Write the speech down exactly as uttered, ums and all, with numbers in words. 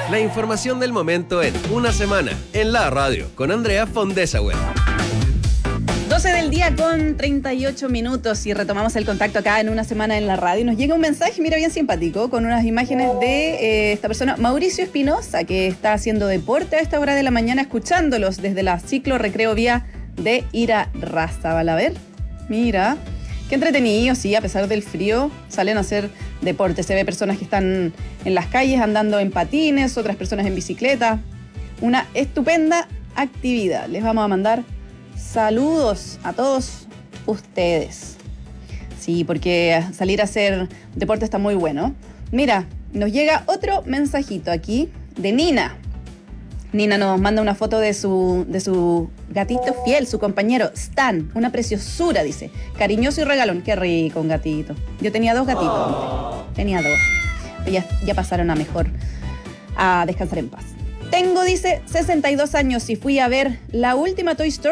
La información del momento en una semana, en la radio, con Andrea Fondesauer. doce del día con treinta y ocho minutos y retomamos el contacto acá en una semana en la radio. Nos llega un mensaje, mira, bien simpático, con unas imágenes de eh, esta persona, Mauricio Espinosa, que está haciendo deporte a esta hora de la mañana, escuchándolos desde la ciclo recreo vía de Irarrázaval. A ver, mira, qué entretenido, sí, a pesar del frío, salen a hacer deporte. Se ve personas que están en las calles andando en patines, otras personas en bicicleta. Una estupenda actividad. Les vamos a mandar saludos a todos ustedes. Sí, porque salir a hacer deporte está muy bueno. Mira, nos llega otro mensajito aquí de Nina. Nina nos manda una foto de su, de su gatito fiel, su compañero Stan. Una preciosura, dice. Cariñoso y regalón. Qué rico un gatito. Yo tenía dos gatitos antes. Tenía dos. Pero ya, ya pasaron a mejor, a descansar en paz. Tengo, dice, sesenta y dos años y fui a ver la última Toy Story